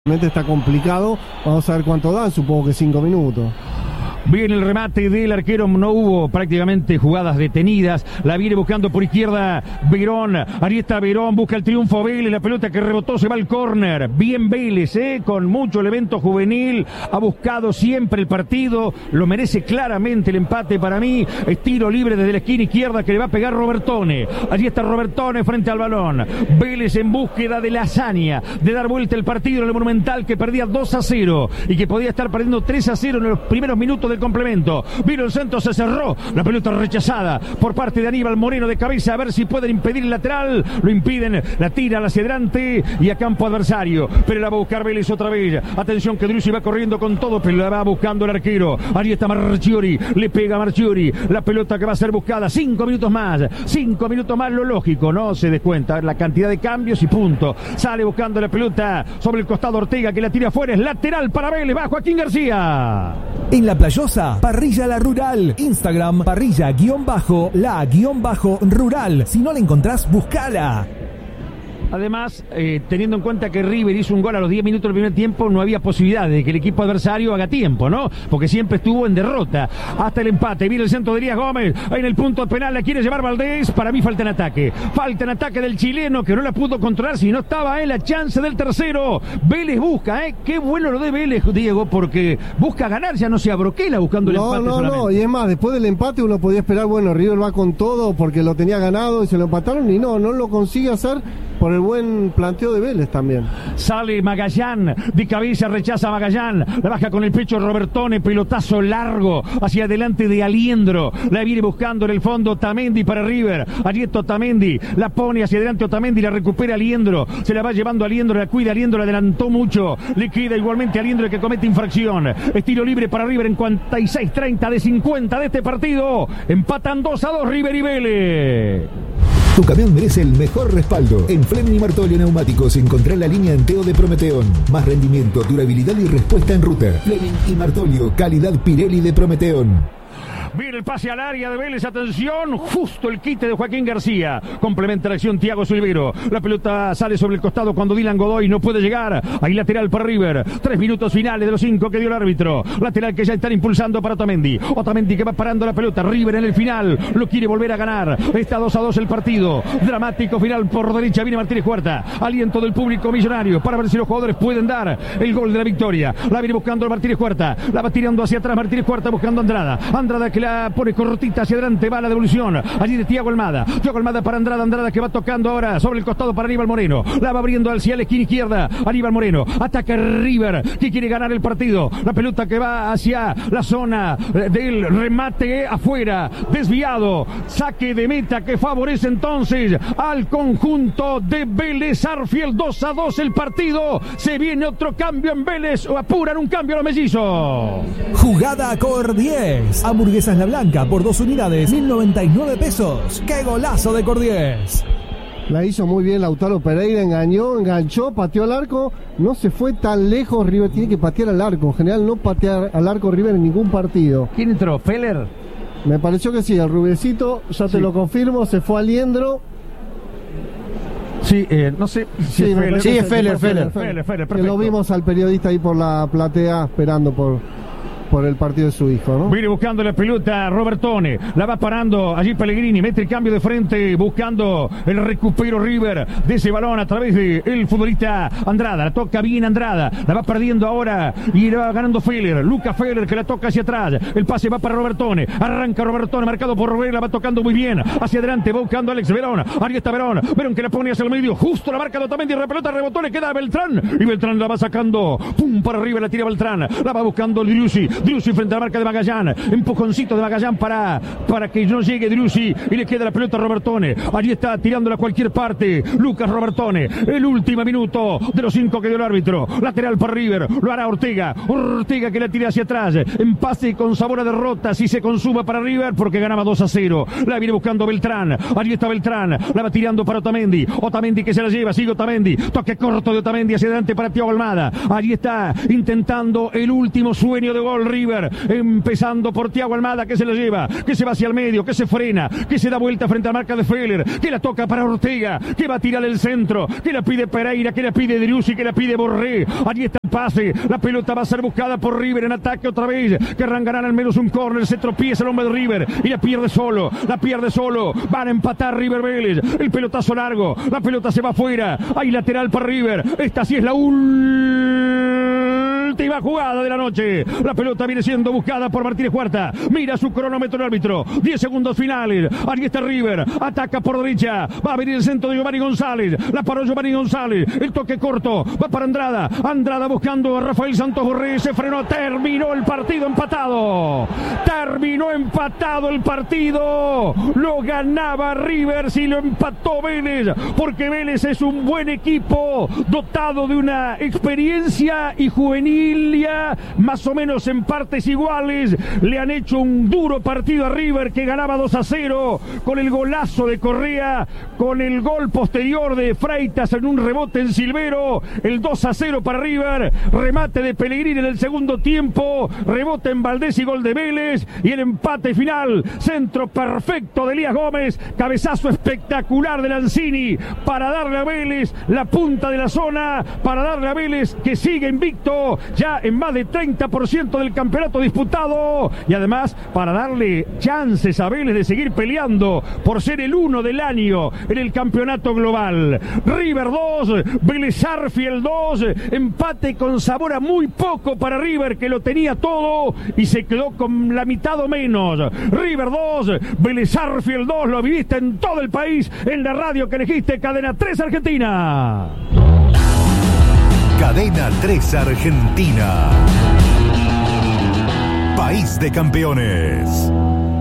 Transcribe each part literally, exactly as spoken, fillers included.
Está complicado, vamos a ver cuánto dan, supongo que cinco minutos. Bien el remate del arquero, no hubo prácticamente jugadas detenidas, la viene buscando por izquierda Verón, ahí está Verón, busca el triunfo Vélez, la pelota que rebotó se va al córner, bien Vélez, eh, con mucho elemento juvenil, ha buscado siempre el partido, lo merece claramente el empate para mí, es tiro libre desde la esquina izquierda que le va a pegar Robertone, allí está Robertone frente al balón, Vélez en búsqueda de la hazaña, de dar vuelta el partido en el Monumental que perdía dos a cero y que podía estar perdiendo tres a cero en los primeros minutos del complemento. Vino el centro, se cerró, la pelota rechazada por parte de Aníbal Moreno de cabeza, a ver si pueden impedir el lateral, lo impiden, la tira hacia adelante y a campo adversario, pero la va a buscar Vélez otra vez, atención que Driussi va corriendo con todo, pero la va buscando el arquero, ahí está Marchiori, le pega a Marchiori, la pelota que va a ser buscada, cinco minutos más, cinco minutos más, lo lógico, no se descuenta la cantidad de cambios y punto, sale buscando la pelota sobre el costado Ortega que la tira afuera, es lateral para Vélez, va Joaquín García. En La Playosa, Parrilla La Rural. Instagram, parrilla-la-rural. Si no la encontrás, buscala. Además, eh, teniendo en cuenta que River hizo un gol a los diez minutos del primer tiempo, no había posibilidad de que el equipo adversario haga tiempo, ¿no? Porque siempre estuvo en derrota. Hasta el empate, viene el centro de Elías Gómez, ahí en el punto penal la quiere llevar Valdés, para mí falta en ataque. Falta en ataque del chileno, que no la pudo controlar, si no estaba en la chance del tercero. Vélez busca, ¿eh? Qué bueno lo de Vélez, Diego, porque busca ganar, ya no se abroquela buscando el no, empate no, solamente. No, y es más, después del empate uno podía esperar, bueno, River va con todo porque lo tenía ganado y se lo empataron, y no, no lo consigue hacer por el buen planteo de Vélez también. Sale Magallán, de cabeza rechaza a Magallán, la baja con el pecho Robertone, pelotazo largo hacia adelante de Aliendro, la viene buscando en el fondo Otamendi para River, allí está Otamendi, la pone hacia adelante Otamendi, la recupera Aliendro, se la va llevando Aliendro, la cuida Aliendro, la adelantó mucho, le queda igualmente Aliendro el que comete infracción, estilo libre para River en cuarenta y seis treinta de cincuenta de este partido, empatan dos a dos River y Vélez. Tu camión merece el mejor respaldo. En Fleming y Martolio Neumáticos encontrá la línea Enteo de Prometeón. Más rendimiento, durabilidad y respuesta en ruta. Fleming y Martolio, calidad Pirelli de Prometeón. Viene el pase al área de Vélez, atención, justo el quite de Joaquín García, complementa la acción Thiago Silvero, la pelota sale sobre el costado cuando Dylan Godoy no puede llegar, ahí lateral para River, tres minutos finales de los cinco que dio el árbitro, lateral que ya están impulsando para Otamendi, Otamendi que va parando la pelota, River en el final, lo quiere volver a ganar, está dos a dos el partido, dramático final por derecha, viene Martínez Huerta, aliento del público millonario, para ver si los jugadores pueden dar el gol de la victoria, la viene buscando Martínez Huerta, la va tirando hacia atrás Martínez Huerta buscando a Andrada, Andrada que la pone cortita hacia adelante, va la devolución, allí de Thiago Almada, Thiago Almada para Andrada, Andrada que va tocando ahora sobre el costado para Aníbal Moreno, la va abriendo hacia la esquina izquierda, Aníbal Moreno, ataca River, que quiere ganar el partido, la pelota que va hacia la zona del remate afuera, desviado, saque de meta que favorece entonces al conjunto de Vélez Arfield, dos a dos el partido, se viene otro cambio en Vélez, o apuran un cambio a los mellizos. Jugada Cordiez, hamburguesas La Blanca por dos unidades, mil noventa y nueve pesos. ¡Qué golazo de Cordiez! La hizo muy bien Lautaro Pereira, engañó, enganchó, pateó al arco, no se fue tan lejos, River tiene que patear al arco, en general no patear al arco River en ningún partido. ¿Quién entró? ¿Feller? Me pareció que sí, el rubiecito, ya te sí. lo confirmo, se fue a Aliendro. Sí, eh, no sé si sí, es Feller. Sí, es Feller, Feller, Feller, Feller, que lo vimos al periodista ahí por la platea esperando por... por el partido de su hijo, ¿no? Viene buscando la pelota Robertone, la va parando allí Pellegrini, mete el cambio de frente, buscando el recupero River de ese balón a través de el futbolista Andrada, la toca bien Andrada, la va perdiendo ahora y la va ganando Feller, Lucas Feller que la toca hacia atrás, el pase va para Robertone, arranca Robertone, marcado por Robert, la va tocando muy bien, hacia adelante, va buscando Alex Verón, ahí está Verón, Verón que la pone hacia el medio, justo la marca de Otamendi, la pelota rebotó, le queda a Beltrán, y Beltrán la va sacando, pum, para arriba, la tira Beltrán, la va buscando Driussi, Driussi frente a la marca de Magallán, empujoncito de Magallán para, para que no llegue Driussi y le queda la pelota a Robertone, allí está tirándola a cualquier parte, Lucas Robertone, el último minuto de los cinco que dio el árbitro, lateral para River, lo hará Ortega, Ortega que la tira hacia atrás, en pase con sabor a derrota, si se consuma para River porque ganaba dos a cero, la viene buscando Beltrán, allí está Beltrán, la va tirando para Otamendi, Otamendi que se la lleva, sigue Otamendi, toque corto de Otamendi hacia adelante para Thiago Almada, allí está intentando el último sueño de gol River, empezando por Thiago Almada, que se la lleva, que se va hacia el medio, que se frena, que se da vuelta frente a la marca de Feller, que la toca para Ortega, que va a tirar el centro, que la pide Pereira, que la pide Driussi, que la pide Borré. Allí está el pase, la pelota va a ser buscada por River en ataque otra vez, que arrancarán al menos un córner, se tropieza el hombre de River y la pierde solo, la pierde solo, van a empatar River Vélez, el pelotazo largo, la pelota se va afuera, hay lateral para River, esta sí es la última jugada de la noche, la pelota viene siendo buscada por Martínez Huerta, mira su cronómetro el árbitro, diez segundos finales, allí está River, ataca por derecha, va a venir el centro de Giovanni González, la paró Giovanni González, el toque corto, va para Andrada, Andrada buscando a Rafael Santos Borré, se frenó, terminó el partido empatado, terminó empatado el partido, lo ganaba River si lo empató Vélez, porque Vélez es un buen equipo, dotado de una experiencia y juvenilia más o menos en partes iguales, le han hecho un duro partido a River que ganaba dos a cero, con el golazo de Correa, con el gol posterior de Freitas en un rebote en Silvero, el dos a cero para River, remate de Pellegrini en el segundo tiempo, rebote en Valdés y gol de Vélez, y el empate final, centro perfecto de Elías Gómez, cabezazo espectacular de Lanzini, para darle a Vélez la punta de la zona, para darle a Vélez que sigue invicto, ya en más de treinta por ciento del campeonato disputado, y además para darle chances a Vélez de seguir peleando por ser el uno del año en el campeonato global. River dos, Vélez Sarsfield dos, empate con sabor a muy poco para River, que lo tenía todo y se quedó con la mitad o menos. River dos, Vélez Sarsfield dos, lo viviste en todo el país, en la radio que elegiste, Cadena tres Argentina. Cadena tres Argentina. País de campeones.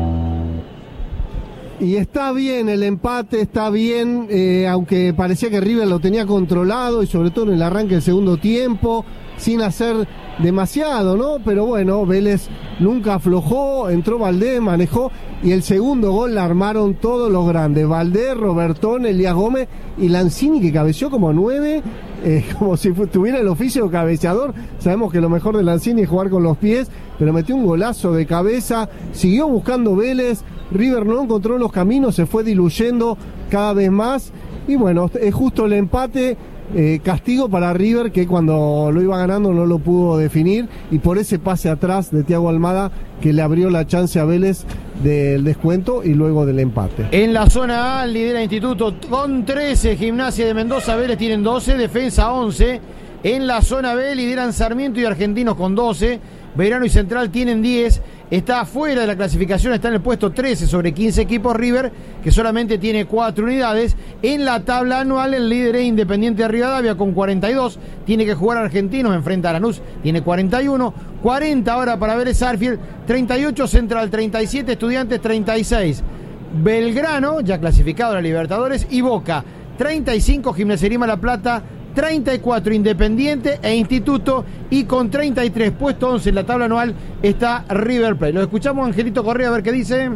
Y está bien el empate, está bien, eh, aunque parecía que River lo tenía controlado, y sobre todo en el arranque del segundo tiempo, sin hacer demasiado, ¿no? Pero bueno, Vélez nunca aflojó, entró Valdés, manejó, y el segundo gol la armaron todos los grandes, Valdés, Robertón, Elías Gómez y Lanzini, que cabeció como nueve, eh, como si tuviera el oficio de cabeceador. Sabemos que lo mejor de Lanzini es jugar con los pies, pero metió un golazo de cabeza, siguió buscando Vélez, River no encontró los caminos, se fue diluyendo cada vez más, y bueno, es justo el empate, eh, castigo para River, que cuando lo iba ganando no lo pudo definir, y por ese pase atrás de Thiago Almada que le abrió la chance a Vélez del descuento y luego del empate. En la zona A lidera Instituto con trece, Gimnasia de Mendoza, Vélez tienen doce, Defensa once. En la zona B lideran Sarmiento y Argentinos con doce, Belgrano y Central tienen diez, está afuera de la clasificación, está en el puesto trece sobre quince equipos River, que solamente tiene cuatro unidades. En la tabla anual el líder es Independiente de Rivadavia con cuarenta y dos, tiene que jugar Argentinos, enfrenta a Lanús, tiene cuarenta y uno, cuarenta ahora para Vélez Sarsfield, treinta y ocho Central, treinta y siete Estudiantes, treinta y seis Belgrano, ya clasificado a la Libertadores, y Boca, treinta y cinco Gimnasia Grima La Plata, treinta y cuatro Independiente e Instituto, y con treinta y tres, puesto once en la tabla anual, está River Plate. Lo escuchamos a Angelito Correa a ver qué dice.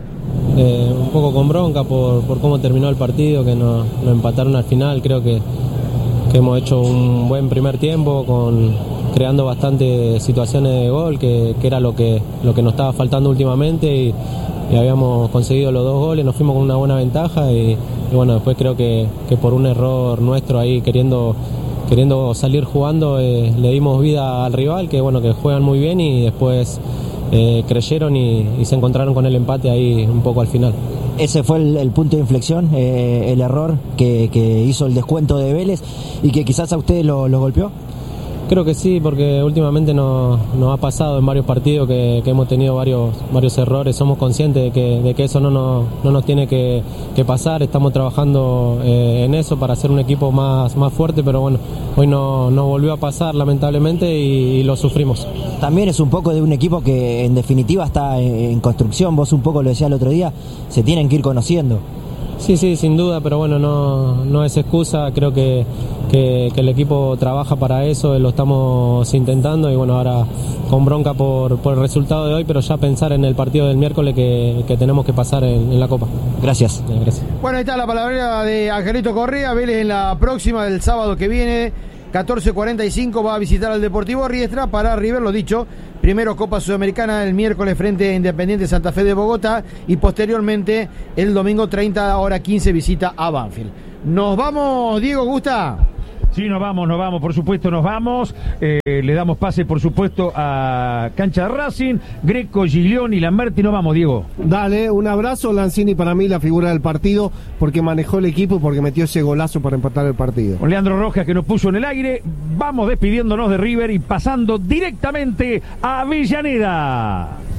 Eh, un poco con bronca por, por cómo terminó el partido, que nos, nos empataron al final. Creo que, que hemos hecho un buen primer tiempo, con creando bastantes situaciones de gol, que, que era lo que, lo que nos estaba faltando últimamente, y, y habíamos conseguido los dos goles, nos fuimos con una buena ventaja, y, y bueno, después creo que, que por un error nuestro ahí queriendo, queriendo salir jugando, eh, le dimos vida al rival, que bueno, que juegan muy bien, y después eh, creyeron y, y se encontraron con el empate ahí un poco al final. Ese fue el, el punto de inflexión, eh, el error que, que hizo el descuento de Vélez y que quizás a ustedes lo, lo golpeó. Creo que sí, porque últimamente nos, nos ha pasado en varios partidos que, que hemos tenido varios varios errores. Somos conscientes de que, de que eso no nos, no nos tiene que, que pasar. Estamos trabajando eh, en eso para ser un equipo más, más fuerte, pero bueno, hoy no, nos volvió a pasar lamentablemente y, y lo sufrimos. También es un poco de un equipo que en definitiva está en, en construcción. Vos un poco lo decías el otro día, se tienen que ir conociendo. Sí, sí, sin duda, pero bueno, no, no es excusa. Creo que, que, que el equipo trabaja para eso, lo estamos intentando, y bueno, ahora con bronca por, por el resultado de hoy, pero ya pensar en el partido del miércoles que, que tenemos que pasar en, en la Copa. Gracias. Eh, gracias. Bueno, ahí está la palabra de Angelito Correa. Vélez en la próxima del sábado que viene catorce cuarenta y cinco va a visitar al Deportivo Riestra. Para River, lo dicho, primero Copa Sudamericana el miércoles frente a Independiente Santa Fe de Bogotá y posteriormente el domingo treinta, hora quince, visita a Banfield. Nos vamos, Diego, ¿gusta? Sí, nos vamos, nos vamos, por supuesto, nos vamos. Eh, le damos pase, por supuesto, a Cancha de Racing, Greco, Giglioni, Lamberti. Nos vamos, Diego. Dale, un abrazo. Lanzini para mí la figura del partido porque manejó el equipo y porque metió ese golazo para empatar el partido. Con Leandro Rojas, que nos puso en el aire. Vamos despidiéndonos de River y pasando directamente a Avellaneda.